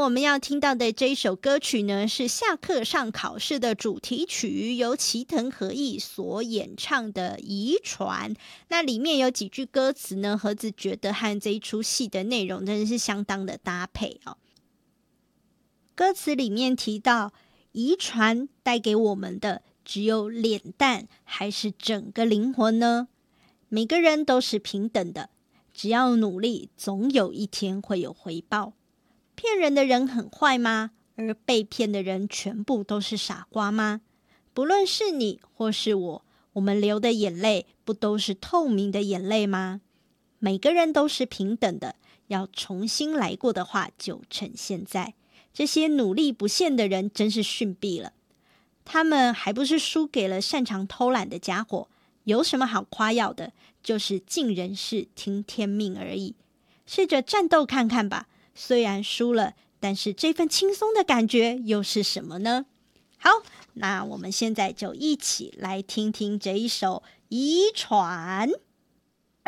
我们要听到的这一首歌曲呢，是下课上考试的主题曲，由齐藤和义所演唱的《遗传》。那里面有几句歌词呢，盒子觉得和这一出戏的内容真的是相当的搭配哦。歌词里面提到，遗传带给我们的只有脸蛋，还是整个灵魂呢？每个人都是平等的，只要努力，总有一天会有回报。骗人的人很坏吗？而被骗的人全部都是傻瓜吗？不论是你或是我，我们流的眼泪不都是透明的眼泪吗？每个人都是平等的，要重新来过的话，就趁现在。这些努力不懈的人真是逊毙了，他们还不是输给了擅长偷懒的家伙？有什么好夸耀的？就是尽人事，听天命而已。试着战斗看看吧，虽然输了，但是这份轻松的感觉又是什么呢？好，那我们现在就一起来听听这一首《遗传》。